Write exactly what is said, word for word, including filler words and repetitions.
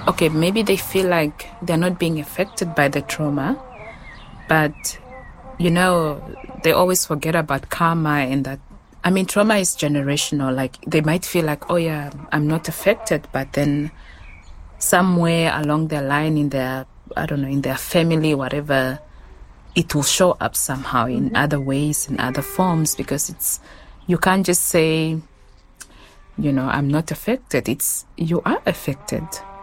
okay, maybe they feel like they're not being affected by the trauma, but, you know, they always forget about karma and that, I mean, trauma is generational. Like, they might feel like, oh, yeah, I'm not affected, but then somewhere along their line in their, I don't know, in their family, whatever, it will show up somehow in mm-hmm. other ways, in other forms, because it's, you can't just say, you know, I'm not affected. It's, you are affected.